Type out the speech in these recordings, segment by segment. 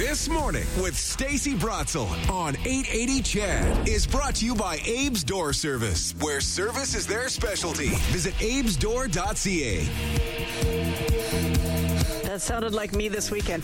This Morning with Stacey Bratzel on 880 CHED is brought to you by Abe's Door Service, where service is their specialty. Visit abesdoor.ca. That sounded like me this weekend.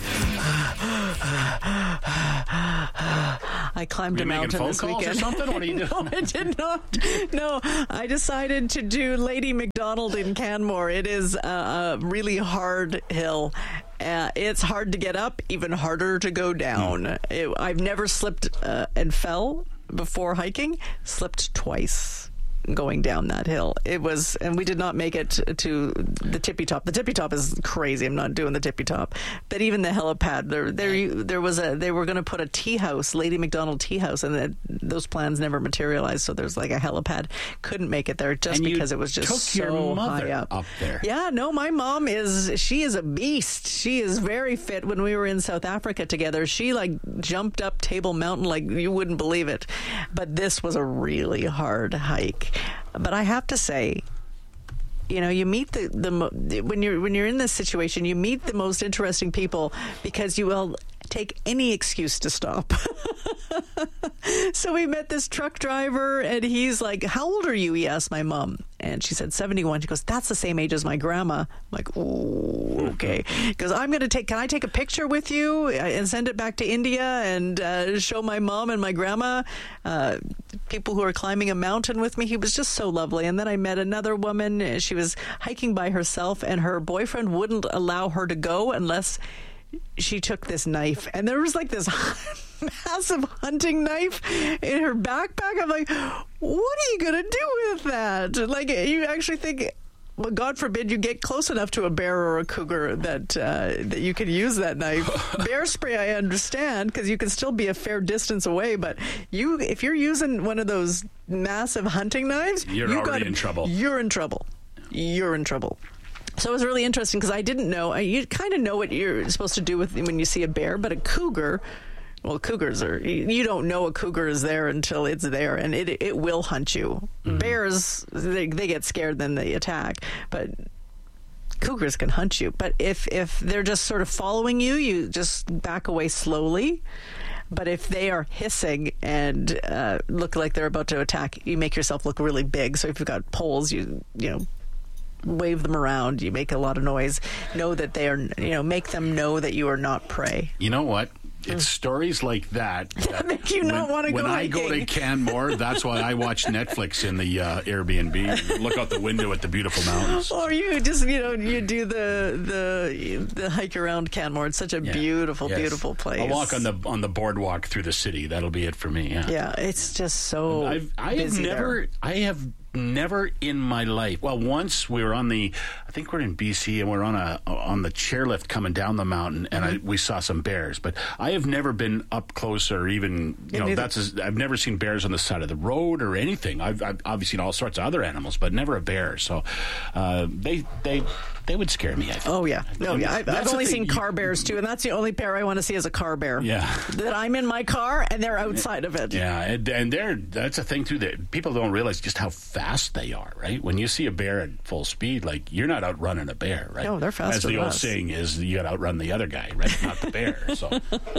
I climbed a mountain this weekend. Or something? What are you doing? No, I did not. No, I decided to do Lady McDonald in Canmore. It is a really hard hill. It's hard to get up, even harder to go down. I've never slipped and fell before hiking. Slipped twice going down that hill. It was, and we did not make it to the tippy top. The tippy top is crazy. I'm not doing the tippy top. But even the helipad, there was they were going to put a tea house, Lady McDonald tea house, and those plans never materialized. So there's like a helipad. Couldn't make it there just because it was just so high up there. Yeah, no, my mom she is a beast. She is very fit. When we were in South Africa together, she jumped up Table Mountain like you wouldn't believe it. But this was a really hard hike. But I have to say, you meet when you're in this situation, you meet the most interesting people because you will take any excuse to stop. So we met this truck driver, and he's like, "How old are you?" He asked my mom, and she said 71. She goes, "That's the same age as my grandma." I'm like, "Oh, okay." Because can I take a picture with you and send it back to India and show my mom and my grandma people who are climbing a mountain with me? He was just so lovely. And then I met another woman. She was hiking by herself, and her boyfriend wouldn't allow her to go unless she took this knife. And there was this massive hunting knife in her backpack. I'm like, what are you going to do with that? You actually think, well, God forbid you get close enough to a bear or a cougar that you can use that knife. Bear spray, I understand, because you can still be a fair distance away. But if you're using one of those massive hunting knives, you're already in trouble. You're in trouble. You're in trouble. So it was really interesting because I didn't know. You kind of know what you're supposed to do when you see a bear, but a cougar. Well, cougars you don't know a cougar is there until it's there, and it will hunt you. Mm-hmm. Bears, they get scared, then they attack. But cougars can hunt you. But if they're just sort of following you, you just back away slowly. But if they are hissing and look like they're about to attack, you make yourself look really big. So if you've got poles, you wave them around, you make a lot of noise, know that they are, make them know that you are not prey. You know what? It's stories like that make you not want to go hiking. When I go to Canmore, that's why I watch Netflix in the Airbnb. Look out the window at the beautiful mountains. Or you just, you do the hike around Canmore. It's such a beautiful place. I'll walk on the boardwalk through the city. That'll be it for me. Yeah, it's just so I have never in my life. Well, once we were I think we're in BC, and we're on the chairlift coming down the mountain, and we saw some bears. But I have never been up close, or even I've never seen bears on the side of the road or anything. I've obviously seen all sorts of other animals, but never a bear. So they would scare me, I think. Oh yeah, I've only seen car bears too, and that's the only bear I want to see is a car bear. Yeah, that I'm in my car and they're outside of it. Yeah, and that's a thing too that people don't realize just how fast they are. Right, when you see a bear at full speed, you're not outrunning a bear, right? No, they're faster. As the old saying is, you got to outrun the other guy, right? Not the bear. So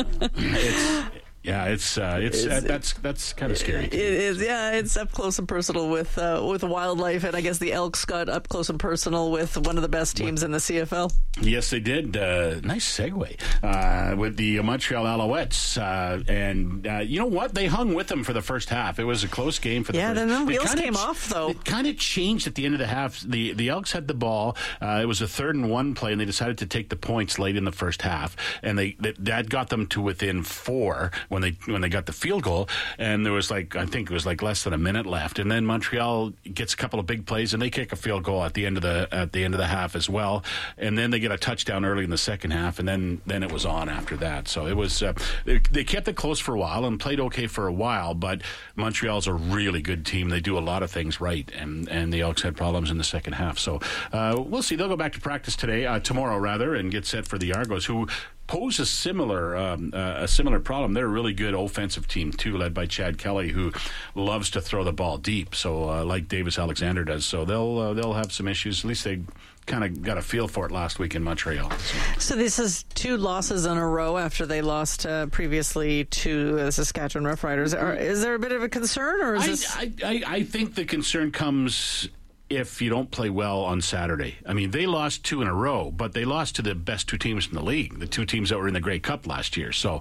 that's kind of scary. It is, yeah. It's up close and personal with wildlife, and I guess the Elks got up close and personal with one of the best teams in the CFL. Yes, they did. Nice segue with the Montreal Alouettes, and you know what? They hung with them for the first half. It was a close game for the first. Then the wheels came off though. It kind of changed at the end of the half. The Elks had the ball. It was a 3rd and 1 play, and they decided to take the points late in the first half, and that got them to within 4 when they got the field goal, and there was I think it was less than a minute left, and then Montreal gets a couple of big plays, and they kick a field goal at the end of the half as well, and then they get a touchdown early in the second half, and then it was on after that. So it was they kept it close for a while and played okay for a while, but Montreal's a really good team. They do a lot of things right, and the Elks had problems in the second half. So we'll see. They'll go back to practice tomorrow rather, and get set for the Argos, who pose a similar problem. They're a really good offensive team too, led by Chad Kelly, who loves to throw the ball deep. So like Davis Alexander does. So they'll have some issues. At least they kind of got a feel for it last week in Montreal. So this is 2 losses in a row after they lost previously to the Saskatchewan Roughriders. Is there a bit of a concern, or is this? I think the concern comes if you don't play well on Saturday. I mean, they lost 2 in a row, but they lost to the best 2 teams in the league, the 2 teams that were in the Grey Cup last year. So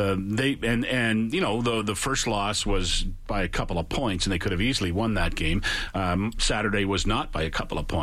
the first loss was by a couple of points, and they could have easily won that game. Saturday was not by a couple of points.